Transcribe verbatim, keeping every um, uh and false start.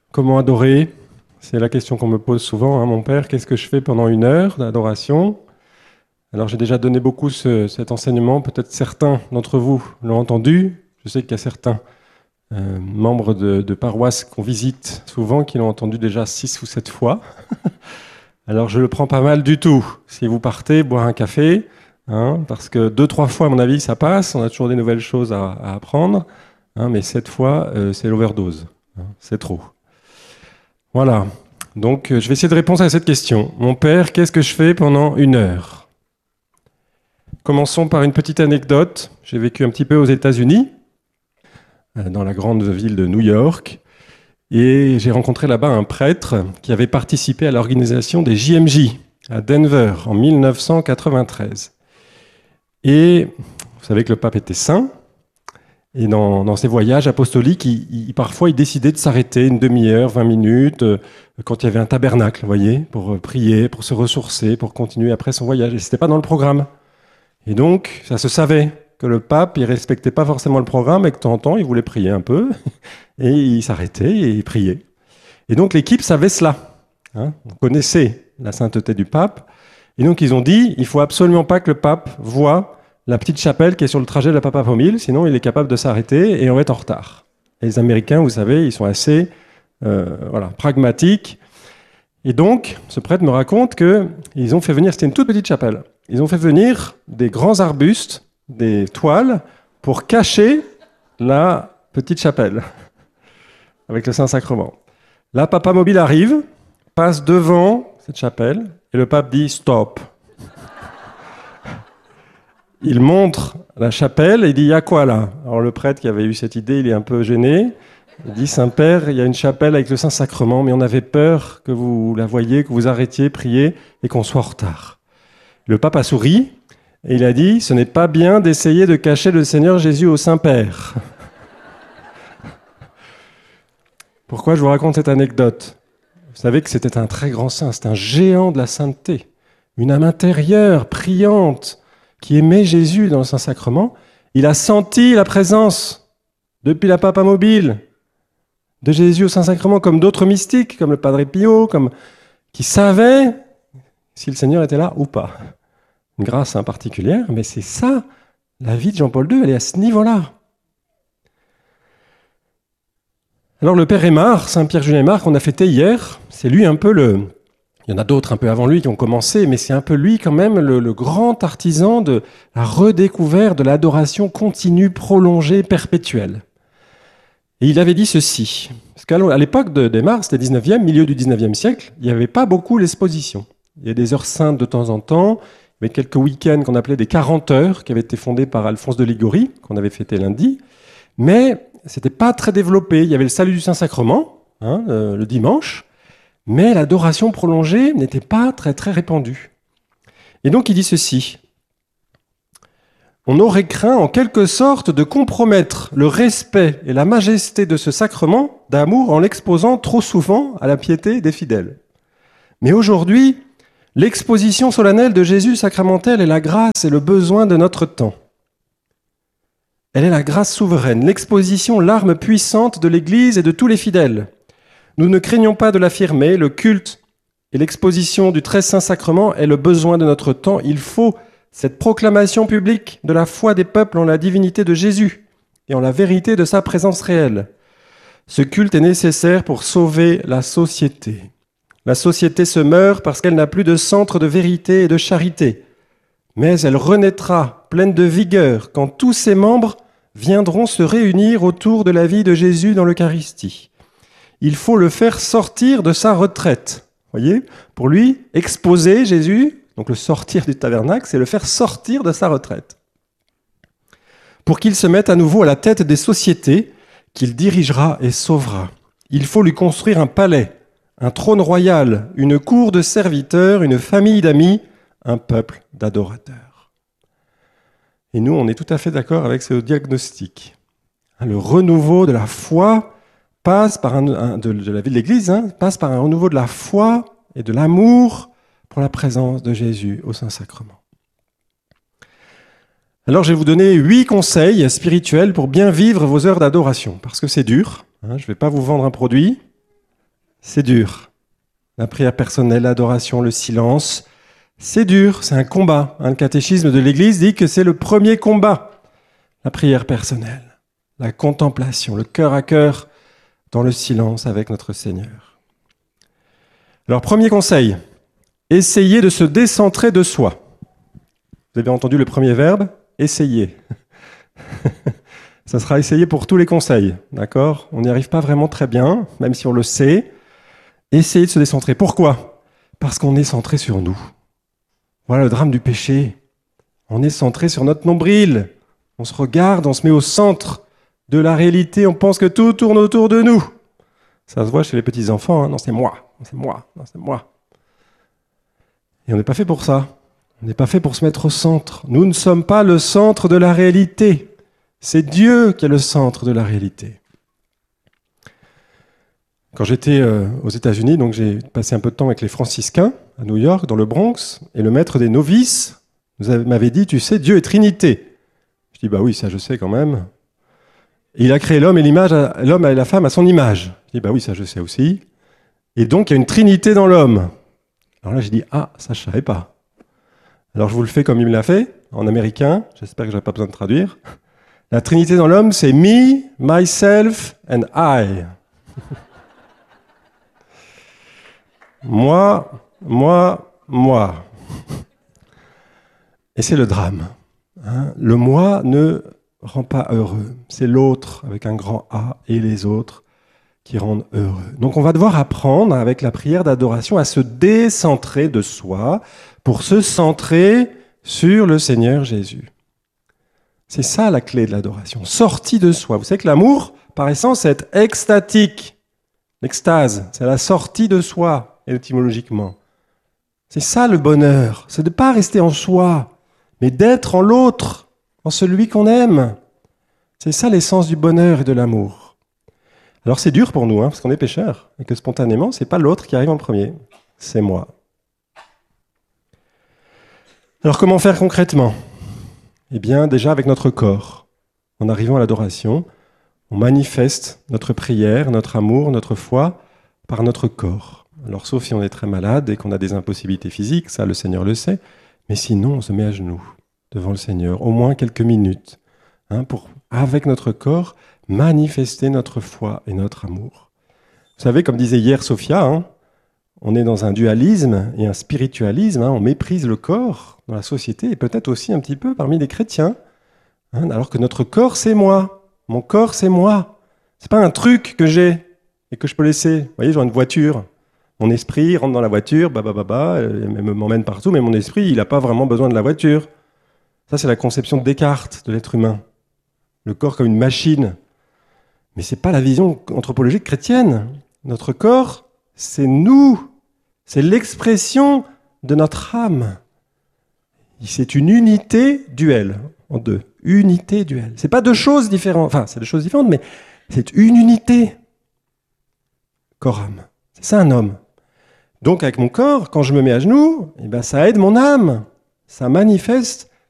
Comment adorer? C'est la question qu'on me pose souvent, hein, mon père. Qu'est-ce que je fais pendant une heure d'adoration? Alors j'ai déjà donné beaucoup ce- cet enseignement. Peut-être certains d'entre vous l'ont entendu. Je sais qu'il y a certains euh, membres de, de paroisses qu'on visite souvent qui l'ont entendu déjà six ou sept fois. Alors je le prends pas mal du tout. Si vous partez boire un café, hein, parce que deux, trois fois, à mon avis, ça passe. On a toujours des nouvelles choses à, à apprendre. Hein, mais sept fois, euh, c'est l'overdose. Hein, c'est trop. Voilà. Donc, euh, je vais essayer de répondre à cette question. Mon père, qu'est-ce que je fais pendant une heure? Commençons par une petite anecdote. J'ai vécu un petit peu aux États-Unis, euh, dans la grande ville de New York, et j'ai rencontré là-bas un prêtre qui avait participé à l'organisation des J M J à Denver en mille neuf cent quatre-vingt-treize. Et vous savez que le pape était saint. Et dans, dans ses voyages apostoliques, il, il, parfois il décidait de s'arrêter une demi-heure, vingt minutes, euh, quand il y avait un tabernacle, vous voyez, pour euh, prier, pour se ressourcer, pour continuer après son voyage. Et c'était pas dans le programme. Et donc, ça se savait que le pape, il respectait pas forcément le programme et que de temps en temps, il voulait prier un peu. Et il s'arrêtait et il priait. Et donc, l'équipe savait cela. Hein, on connaissait la sainteté du pape. Et donc, ils ont dit, il faut absolument pas que le pape voie la petite chapelle qui est sur le trajet de la Papapomile, sinon il est capable de s'arrêter et on va être en retard. Et les Américains, vous savez, ils sont assez euh, voilà, pragmatiques. Et donc, ce prêtre me raconte qu'ils ont fait venir, c'était une toute petite chapelle, ils ont fait venir des grands arbustes, des toiles, pour cacher la petite chapelle, avec le Saint-Sacrement. La Papamobile arrive, passe devant cette chapelle, et le pape dit « Stop ». Il montre la chapelle et il dit « Il y a quoi là ?» Alors le prêtre qui avait eu cette idée, il est un peu gêné. Il dit « Saint-Père, il y a une chapelle avec le Saint-Sacrement, mais on avait peur que vous la voyiez, que vous arrêtiez, priez et qu'on soit en retard. » Le pape a souri et il a dit « Ce n'est pas bien d'essayer de cacher le Seigneur Jésus au Saint-Père. » Pourquoi je vous raconte cette anecdote? Vous savez que c'était un très grand saint, c'est un géant de la sainteté, une âme intérieure, priante, qui aimait Jésus dans le Saint-Sacrement. Il a senti la présence, depuis la Papamobile, de Jésus au Saint-Sacrement, comme d'autres mystiques, comme le Padre Pio, comme... qui savaient si le Seigneur était là ou pas. Une grâce hein, particulière, mais c'est ça, la vie de Jean-Paul deux, elle est à ce niveau-là. Alors le Père Aymar, Saint-Pierre-Julien Aymar, qu'on a fêté hier, c'est lui un peu le... Il y en a d'autres un peu avant lui qui ont commencé, mais c'est un peu lui quand même le, le grand artisan de la redécouverte de l'adoration continue, prolongée, perpétuelle. Et il avait dit ceci, parce qu'à l'époque de d'Aymar, c'était dix-neuvième, milieu du dix-neuvième siècle, il n'y avait pas beaucoup l'exposition. Il y a des heures saintes de temps en temps, il y avait quelques week-ends qu'on appelait des quarante heures, qui avaient été fondés par Alphonse de Liguori, qu'on avait fêté lundi, mais c'était pas très développé. Il y avait le salut du Saint-Sacrement, hein, euh, le dimanche, mais l'adoration prolongée n'était pas très très répandue. Et donc il dit ceci. On aurait craint en quelque sorte de compromettre le respect et la majesté de ce sacrement d'amour en l'exposant trop souvent à la piété des fidèles. Mais aujourd'hui, l'exposition solennelle de Jésus sacramentel est la grâce et le besoin de notre temps. Elle est la grâce souveraine, l'exposition, l'arme puissante de l'Église et de tous les fidèles. Nous ne craignons pas de l'affirmer, le culte et l'exposition du très saint sacrement est le besoin de notre temps. Il faut cette proclamation publique de la foi des peuples en la divinité de Jésus et en la vérité de sa présence réelle. Ce culte est nécessaire pour sauver la société. La société se meurt parce qu'elle n'a plus de centre de vérité et de charité. Mais elle renaîtra pleine de vigueur quand tous ses membres viendront se réunir autour de la vie de Jésus dans l'Eucharistie. Il faut le faire sortir de sa retraite. Voyez, pour lui, exposer Jésus, donc le sortir du tabernacle, c'est le faire sortir de sa retraite. Pour qu'il se mette à nouveau à la tête des sociétés qu'il dirigera et sauvera. Il faut lui construire un palais, un trône royal, une cour de serviteurs, une famille d'amis, un peuple d'adorateurs. Et nous, on est tout à fait d'accord avec ce diagnostic. Le renouveau de la foi passe par un, un, de, de la vie de l'Église, hein, passe par un renouveau de la foi et de l'amour pour la présence de Jésus au Saint-Sacrement. Alors, je vais vous donner huit conseils spirituels pour bien vivre vos heures d'adoration, parce que c'est dur. Hein, je ne vais pas vous vendre un produit, c'est dur. La prière personnelle, l'adoration, le silence, c'est dur, c'est un combat. Le catéchisme de l'Église dit que c'est le premier combat. La prière personnelle, la contemplation, le cœur à cœur dans le silence avec notre Seigneur. Alors, premier conseil, essayez de se décentrer de soi. Vous avez entendu le premier verbe, essayer. Ça sera essayé pour tous les conseils, d'accord ? On n'y arrive pas vraiment très bien, même si on le sait. Essayez de se décentrer. Pourquoi ? Parce qu'on est centré sur nous. Voilà le drame du péché. On est centré sur notre nombril. On se regarde, on se met au centre de la réalité. On pense que tout tourne autour de nous. Ça se voit chez les petits-enfants. Hein. Non, c'est moi. Non, c'est moi. Non, c'est moi. Et on n'est pas fait pour ça. On n'est pas fait pour se mettre au centre. Nous ne sommes pas le centre de la réalité. C'est Dieu qui est le centre de la réalité. Quand j'étais euh, aux États-Unis, donc j'ai passé un peu de temps avec les franciscains à New York, dans le Bronx, et le maître des novices nous avait- m'avait dit, tu sais, Dieu est Trinité. Je dis, bah oui, ça je sais quand même. Et il a créé l'homme et l'image, à- l'homme et la femme à son image. Je dis, bah oui, ça je sais aussi. Et donc il y a une Trinité dans l'homme. Alors là j'ai dit, ah, ça je savais pas. Alors je vous le fais comme il me l'a fait, en américain, j'espère que je n'ai pas besoin de traduire. La Trinité dans l'homme, c'est me, myself and I. Moi, moi, moi. Et c'est le drame. Hein. Le moi ne rend pas heureux. C'est l'autre, avec un grand A, et les autres qui rendent heureux. Donc on va devoir apprendre, avec la prière d'adoration, à se décentrer de soi pour se centrer sur le Seigneur Jésus. C'est ça la clé de l'adoration, sortie de soi. Vous savez que l'amour, par essence, c'est extatique. L'extase, c'est la sortie de soi, étymologiquement. C'est ça le bonheur, c'est de ne pas rester en soi, mais d'être en l'autre, en celui qu'on aime. C'est ça l'essence du bonheur et de l'amour. Alors c'est dur pour nous, hein, parce qu'on est pécheurs, et que spontanément, c'est pas l'autre qui arrive en premier, c'est moi. Alors comment faire concrètement ? Eh bien, déjà avec notre corps, en arrivant à l'adoration, on manifeste notre prière, notre amour, notre foi par notre corps. Alors, sauf si on est très malade et qu'on a des impossibilités physiques, ça le Seigneur le sait, mais sinon on se met à genoux devant le Seigneur, au moins quelques minutes, hein, pour, avec notre corps, manifester notre foi et notre amour. Vous savez, comme disait hier Sophia, hein, on est dans un dualisme et un spiritualisme, hein, on méprise le corps dans la société et peut-être aussi un petit peu parmi les chrétiens, hein, alors que notre corps, c'est moi. Mon corps, c'est moi. C'est pas un truc que j'ai et que je peux laisser. Vous voyez, j'ai une voiture. Mon esprit rentre dans la voiture, bah, bah, bah, bah, elle m'emmène partout, mais mon esprit, il n'a pas vraiment besoin de la voiture. Ça, c'est la conception de Descartes de l'être humain. Le corps comme une machine. Mais c'est pas la vision anthropologique chrétienne. Notre corps, c'est nous. C'est l'expression de notre âme. C'est une unité duelle, en deux. Unité duelle. C'est pas deux choses différentes. Enfin, c'est deux choses différentes, mais c'est une unité. Corps-âme. C'est ça un homme. Donc avec mon corps, quand je me mets à genoux, eh ben, ça aide mon âme. Ça manifeste